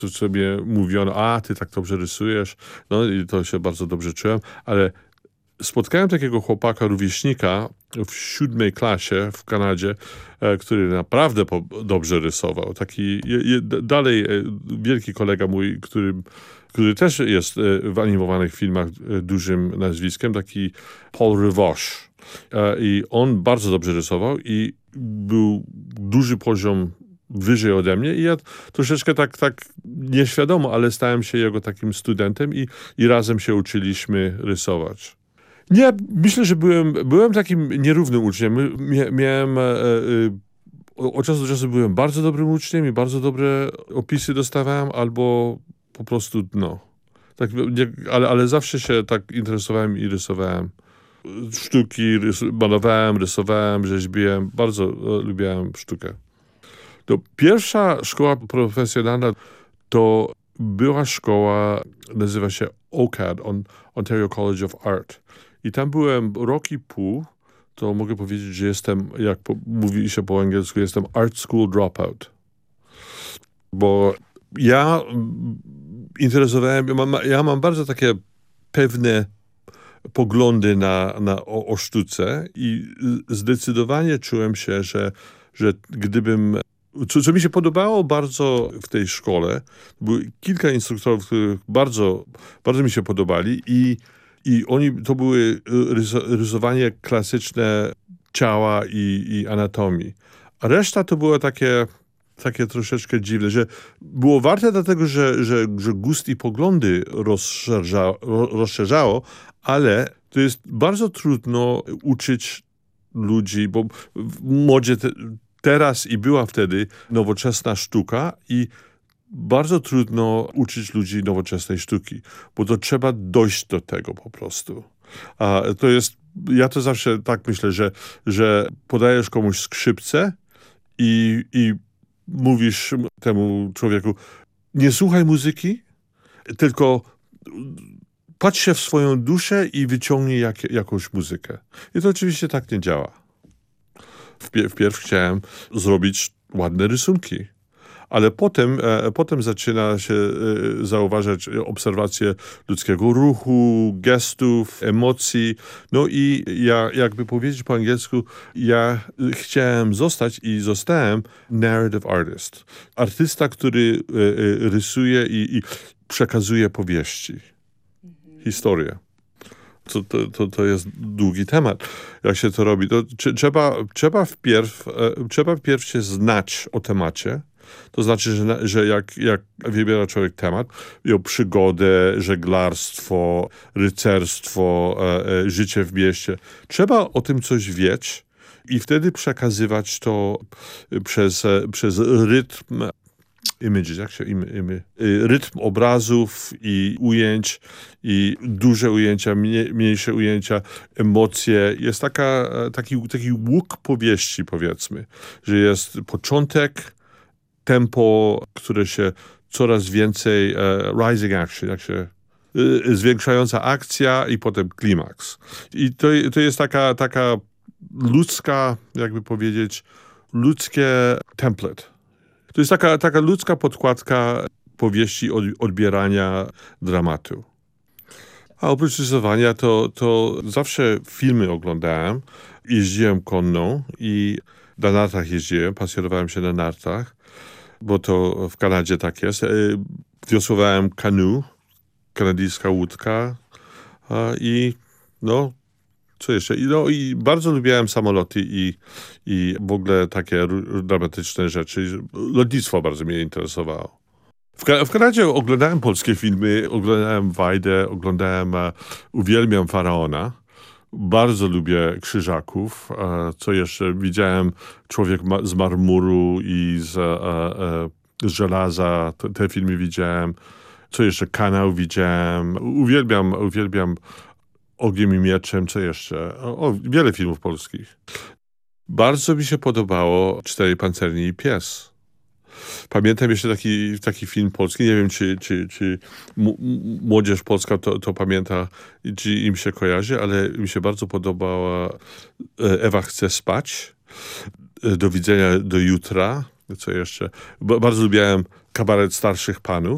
to sobie mówiono, a ty tak dobrze rysujesz, no i to się bardzo dobrze czułem, ale spotkałem takiego chłopaka, rówieśnika w 7. klasie w Kanadzie, który naprawdę dobrze rysował. Taki dalej wielki kolega mój, który też jest w animowanych filmach dużym nazwiskiem, taki Paul Revoche. I on bardzo dobrze rysował i był duży poziom wyżej ode mnie i ja troszeczkę tak nieświadomo, ale stałem się jego takim studentem i razem się uczyliśmy rysować. Nie, myślę, że byłem takim nierównym uczniem. Miałem od czasu do czasu byłem bardzo dobrym uczniem i bardzo dobre opisy dostawałem, albo po prostu no. Tak, ale zawsze się tak interesowałem i rysowałem. Sztuki malowałem, rysowałem, rzeźbiłem. Bardzo lubiłem sztukę. To pierwsza szkoła profesjonalna to była szkoła, nazywa się OCAD, Ontario College of Art. I tam byłem rok i pół, to mogę powiedzieć, że jestem, jak mówi się po angielsku, jestem art school dropout. Bo ja ja mam bardzo takie pewne poglądy o sztuce i zdecydowanie czułem się, że gdybym... Co mi się podobało bardzo w tej szkole, było kilka instruktorów, których bardzo mi się podobali i oni, to były rysowanie klasyczne ciała i anatomii. A reszta to było takie troszeczkę dziwne, że było warte dlatego, że gust i poglądy rozszerzało, ale to jest bardzo trudno uczyć ludzi, bo w modzie teraz i była wtedy nowoczesna sztuka i bardzo trudno uczyć ludzi nowoczesnej sztuki, bo to trzeba dojść do tego po prostu. A to jest, ja to zawsze tak myślę, że podajesz komuś skrzypce i mówisz temu człowieku, nie słuchaj muzyki, tylko patrz się w swoją duszę i wyciągnij jakąś muzykę. I to oczywiście tak nie działa. Wpierw chciałem zrobić ładne rysunki, ale potem zaczyna się zauważać obserwacje ludzkiego ruchu, gestów, emocji. No i jakby powiedzieć po angielsku, ja chciałem zostać i zostałem narrative artist. Artysta, który rysuje i przekazuje powieści, historię. To jest długi temat. Jak się to robi? To trzeba wpierw się znać o temacie. To znaczy, że jak wybiera człowiek temat, przygodę, żeglarstwo, rycerstwo, życie w mieście, trzeba o tym coś wiedzieć i wtedy przekazywać to przez rytm images, jak się rytm obrazów i ujęć i duże ujęcia, mniejsze ujęcia, emocje. Jest taki łuk powieści, powiedzmy, że jest początek, tempo, które się coraz więcej rising action, jak się zwiększająca akcja i potem klimaks. I to jest taka ludzka, jakby powiedzieć, ludzkie template. To jest taka ludzka podkładka powieści odbierania dramatu. A oprócz rysowania to zawsze filmy oglądałem. Jeździłem konno i na nartach jeździłem, pasjonowałem się na nartach, bo to w Kanadzie tak jest. Wiosłowałem kanu, kanadyjska łódka i no, co jeszcze? I bardzo lubiłem samoloty i w ogóle takie dramatyczne rzeczy. Lotnictwo bardzo mnie interesowało. W Kanadzie oglądałem polskie filmy, oglądałem Wajdę, uwielbiam Faraona. Bardzo lubię Krzyżaków. Co jeszcze? Widziałem Człowiek z marmuru i z żelaza. Te filmy widziałem. Co jeszcze? Kanał widziałem. Uwielbiam Ogniem i mieczem. Co jeszcze? Wiele filmów polskich. Bardzo mi się podobało Cztery pancerni i pies. Pamiętam jeszcze taki film polski, nie wiem czy młodzież polska to pamięta, czy im się kojarzy, ale mi się bardzo podobała Ewa chce spać, Do widzenia do jutra, co jeszcze. Bardzo lubiłem Kabaret starszych panów.